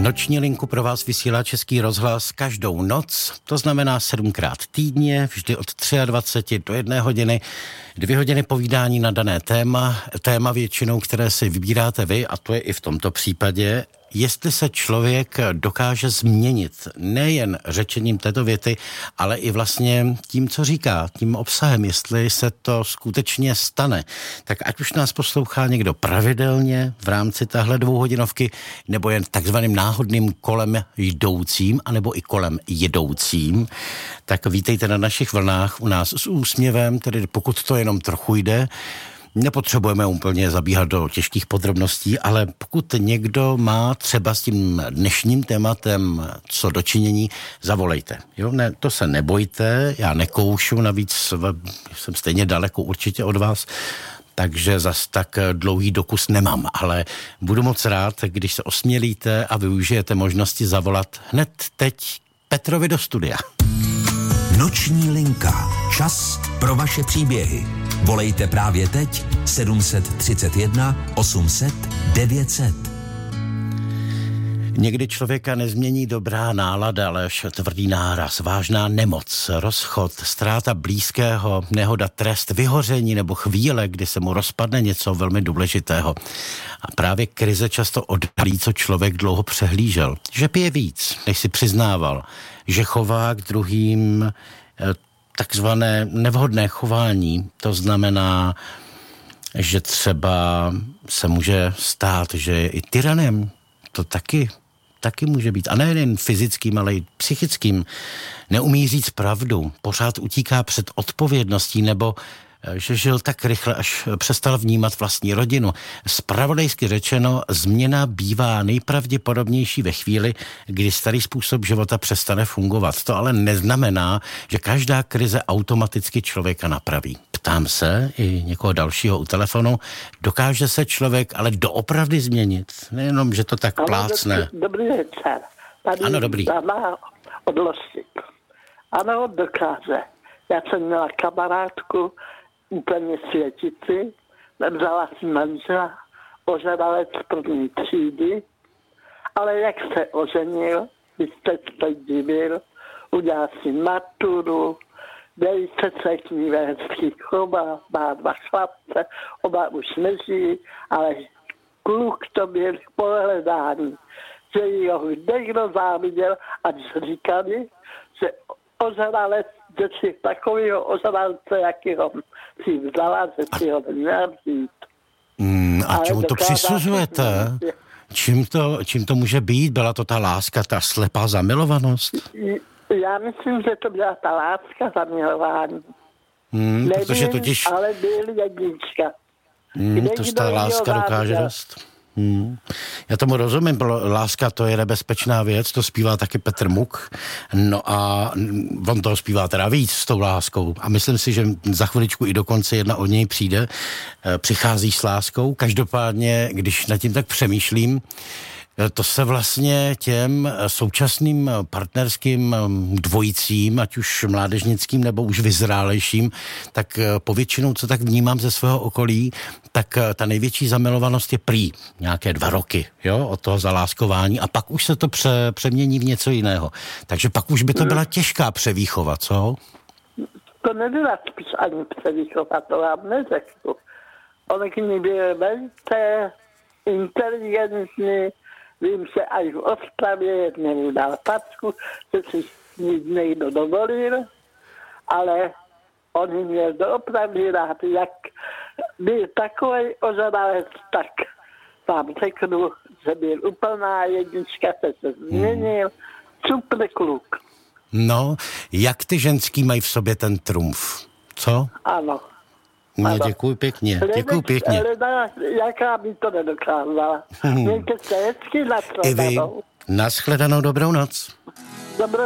Noční linku pro vás vysílá Český rozhlas každou noc, to znamená 7krát týdně, vždy od 23 do 1 hodiny, 2 hodiny povídání na dané téma většinou, které si vybíráte vy, a to je i v tomto případě, jestli se člověk dokáže změnit nejen řečením této věty, ale i vlastně tím, co říká, tím obsahem, jestli se to skutečně stane. Tak ať už nás poslouchá někdo pravidelně v rámci téhle 2hodinovky, nebo jen takzvaným náhodným kolem jdoucím, anebo i kolem jedoucím, tak vítejte na našich vlnách u nás s úsměvem, tedy pokud to jenom trochu jde. Nepotřebujeme úplně zabíhat do těžkých podrobností, ale pokud někdo má třeba s tím dnešním tématem co dočinění, zavolejte. Jo, ne, to se nebojte, já nekoušu, navíc jsem stejně daleko určitě od vás, takže zas tak dlouhý dokus nemám, ale budu moc rád, když se osmělíte a využijete možnosti zavolat hned teď Petrovi do studia. Noční linka. Čas pro vaše příběhy. Volejte právě teď 731 800 900. Někdy člověka nezmění dobrá nálada, ale až tvrdý náraz, vážná nemoc, rozchod, ztráta blízkého, nehoda, trest, vyhoření nebo chvíle, kdy se mu rozpadne něco velmi důležitého. A právě krize často odhalí, co člověk dlouho přehlížel. Že pije víc, než si přiznával. Že chová k druhým takzvané nevhodné chování. To znamená, že třeba se může stát, že je i tyranem. To taky může být. A nejen fyzickým, ale i psychickým. Neumí říct pravdu, pořád utíká před odpovědností, nebo že žil tak rychle, až přestal vnímat vlastní rodinu. Zpravodajsky řečeno, změna bývá nejpravděpodobnější ve chvíli, kdy starý způsob života přestane fungovat. To ale neznamená, že každá krize automaticky člověka napraví. Ptám se i někoho dalšího u telefonu, dokáže se člověk ale doopravdy změnit? Nejenom, že to tak plácne. Dobrý večer. Tady ano, dobrý. Dáma od Losík. Ano, dokáže. Já jsem měla kamarádku, úplně světici, vzala si manžela, ožralec první třídy, ale jak se oženil, vy jste se divil, udělal si maturu, velice se k ní hezky chová, má 2 chlapce, oba už nežijí, ale kluk to byl k pohledání, že ho někdo záviděl a říkali, že ožralec, že si takovýho ožralce, jakýho si vzala, že si ho neměla vzít. A čemu to přisuzujete? Čím to může být? Byla to ta láska, ta slepá zamilovanost? Já myslím, že to byla ta láska zamilování. Protože totiž... ale byl jednička. To ta láska dokáže dost. Já tomu rozumím, láska to je nebezpečná věc, to zpívá taky Petr Muk, no a on toho zpívá teda víc s tou láskou a myslím si, že za chviličku i dokonce jedna od něj přijde, přichází s láskou, každopádně, když nad tím tak přemýšlím, to se vlastně těm současným partnerským dvojicím, ať už mládežnickým nebo už vyzrálejším, tak povětšinou, co tak vnímám ze svého okolí, tak ta největší zamilovanost je prý nějaké 2 roky, jo, od toho zaláskování a pak už se to přemění v něco jiného. Takže pak už by to byla těžká převýchova, co? To nebyla spíš ani převýchova, to vám neřeknu. On k ní byl velice inteligentní. Vím, že až v Ostravě jednému dal packu, že si nic někdo dovolil, ale on ji měl doopravdy rád. Jak byl takový ožralec, tak vám řeknu, že byl úplná jednička, se změnil, super kluk. No, jak ty ženský mají v sobě ten trumf, co? Ano. Děkuji pěkně, děkuji pěkně. Leda, jaká by to nedokázala. Mějte se hezky, I vy, nashledanou, dobrou noc. Dobrou